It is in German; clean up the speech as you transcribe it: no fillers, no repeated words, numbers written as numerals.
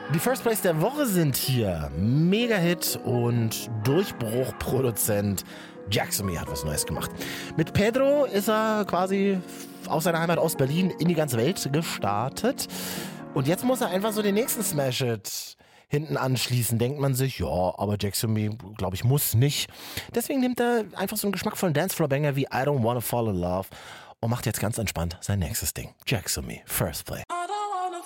Die First Place der Woche sind hier Mega-Hit und Durchbruchproduzent Jacksomy hat was Neues gemacht. Mit Pedro ist er quasi aus seiner Heimat aus Berlin in die ganze Welt gestartet. Und jetzt muss er einfach so den nächsten Smash-Hit hinten anschließen. Denkt man sich, ja, aber Jacksomy, glaube ich, muss nicht. Deswegen nimmt er einfach so einen geschmackvollen Dancefloor-Banger wie I Don't Wanna Fall in Love und macht jetzt ganz entspannt sein nächstes Ding. Jacksomy, First Play.